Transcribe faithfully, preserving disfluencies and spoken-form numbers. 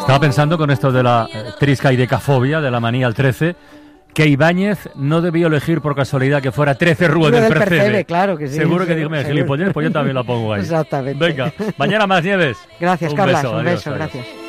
Estaba pensando con esto de la eh, trisca y decafobia, de la manía al trece, que Ibáñez no debió elegir por casualidad que fuera trece Rúa del, del Percebe. Percebe. Claro que sí. Seguro que dígame, gilipollas, pues yo también la pongo ahí. Exactamente. Venga, mañana más, Nieves. Gracias, un Carlas. Beso, un adiós, beso, adiós. gracias.